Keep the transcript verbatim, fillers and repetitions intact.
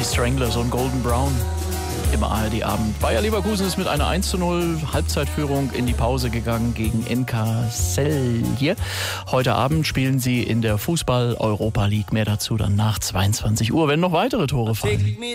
Stranglers und Golden Brown im A R D-Abend. Bayer Leverkusen ist mit einer eins zu null Halbzeitführung in die Pause gegangen gegen N K Celje. Heute Abend spielen sie in der Fußball-Europa League. Mehr dazu dann nach zweiundzwanzig Uhr, wenn noch weitere Tore fallen.